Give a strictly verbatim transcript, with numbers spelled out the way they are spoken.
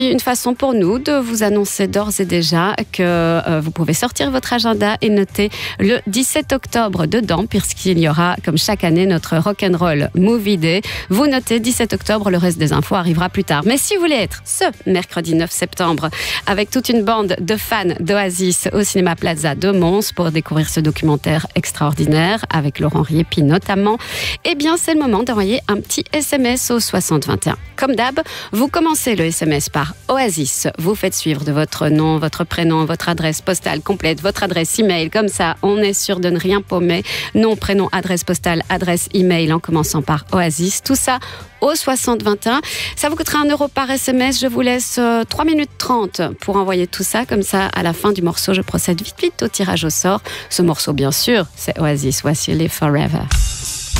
Une façon pour nous de vous annoncer d'ores et déjà que euh, vous pouvez sortir votre agenda et noter le dix-sept octobre dedans, puisqu'il y aura, comme chaque année, notre Rock'n'Roll Movie Day. Vous notez dix-sept octobre, le reste des infos arrivera plus tard. Mais si vous voulez être ce mercredi neuf septembre avec toute une bande de fans d'Oasis au Cinéma Plaza de Mons pour découvrir ce documentaire extraordinaire avec Laurent Riepi notamment, eh bien c'est le moment d'envoyer un petit S M S au soixante vingt et un. Comme d'hab, vous commencez le S M S par Oasis. Vous faites suivre de votre nom, votre prénom, votre adresse postale complète, votre adresse email. Comme ça, on est sûr de ne rien paumer. Nom, prénom, adresse postale, adresse email en commençant par Oasis. Tout ça au soixante vingt et un. Ça vous coûtera un euro par S M S. Je vous laisse euh, trois minutes trente pour envoyer tout ça. Comme ça, à la fin du morceau, je procède vite vite au tirage au sort. Ce morceau, bien sûr, c'est Oasis. Voici les Forever.